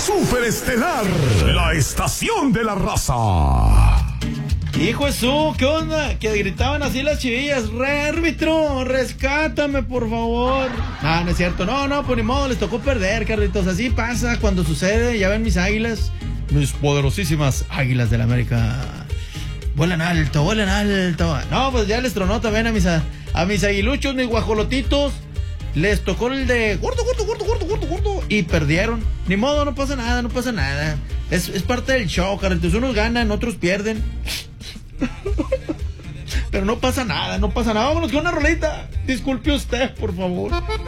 Superestelar, la estación de la raza. Hijo de su, ¿qué onda? Que gritaban así las chivillas. Árbitro, rescátame, por favor. No es cierto. No, pues ni modo, les tocó perder, Carlitos. Así pasa cuando sucede. Ya ven mis águilas, mis poderosísimas águilas del América. Vuelan alto, vuelan alto. No, pues ya les tronó también a mis aguiluchos, mis guajolotitos. Les tocó el de gordo. Y perdieron. Ni modo, no pasa nada. Es parte del show, Carlitos. Unos ganan, otros pierden. Pero no pasa nada. Vámonos con una rolita. Disculpe usted, por favor.